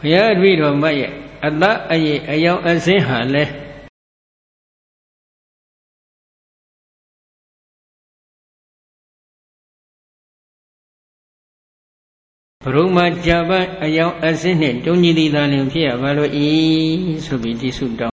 ဘုရားတွေ့တော်မရဲ့အတအယေအယောင်အစင်းဟာလဲဘရုံမကြပအယောင်အစင်းနဲ့တုံးကြီးသည်သာလျှင်ဖြစ်ရပါလို့ဤဆိုပြီးဒီဆုတောင်း